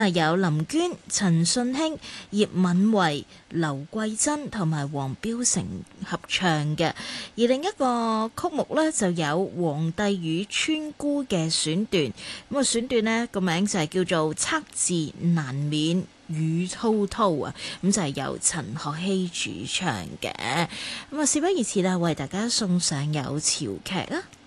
有林娟、陳順興、葉敏慧、劉桂珍同埋黃標成合唱嘅，而另一個曲目呢，就有《黃帝與村姑》嘅選段，咁啊選段呢個名就係叫做《測字難免雨滔滔》啊，咁就係由陳學希主唱嘅，咁啊事不宜遲啦，為大家送上有潮劇啦。